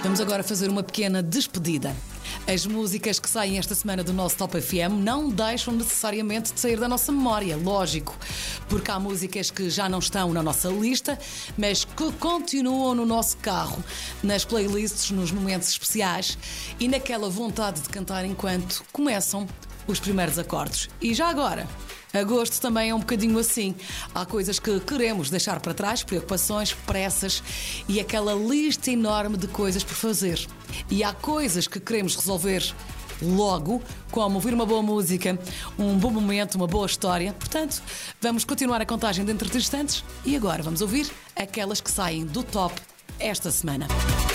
Vamos agora fazer uma pequena despedida. As músicas que saem esta semana do nosso Top FM não deixam necessariamente de sair da nossa memória, lógico, porque há músicas que já não estão na nossa lista, mas que continuam no nosso carro, nas playlists, nos momentos especiais e naquela vontade de cantar enquanto começam os primeiros acordes. E já agora, agosto também é um bocadinho assim. Há coisas que queremos deixar para trás, preocupações, pressas e aquela lista enorme de coisas por fazer. E há coisas que queremos resolver logo, como ouvir uma boa música, um bom momento, uma boa história. Portanto, vamos continuar a contagem de entre instantes e agora vamos ouvir aquelas que saem do top esta semana.